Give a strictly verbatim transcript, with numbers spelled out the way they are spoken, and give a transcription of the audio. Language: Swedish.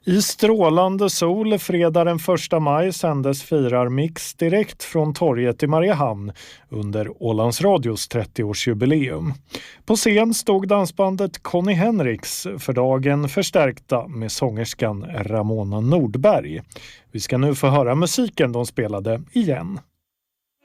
I strålande sol fredag den första maj sändes Firar Mix direkt från torget i Mariehamn under Ålands Radios trettioårsjubileum. På scen stod dansbandet Conny Henriks, för dagen förstärkta med sångerskan Ramona Nordberg. Vi ska nu få höra musiken de spelade igen.